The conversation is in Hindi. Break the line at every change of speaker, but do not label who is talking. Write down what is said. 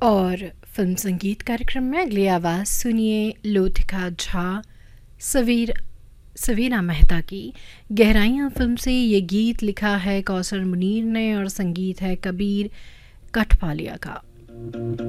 और फिल्म संगीत कार्यक्रम में अगली आवाज़ सुनिए लोथिका झा, सवीना मेहता की गहराइयाँ फिल्म से। ये गीत लिखा है कौसर मुनीर ने और संगीत है कबीर कठपालिया का।